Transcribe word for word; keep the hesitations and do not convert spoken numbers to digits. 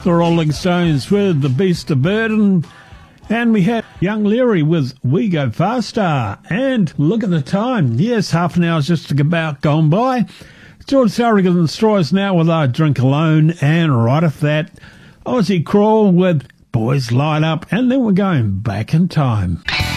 The Rolling Stones with The Beast of Burden. And we had Young Leary with We Go Faster. And look at the time. Yes, half an hour's just about gone by. George Thorogood and the Destroyers now with I Drink Alone. And right off that, Ozzy Crawl with Boys Light Up. And then we're going back in time.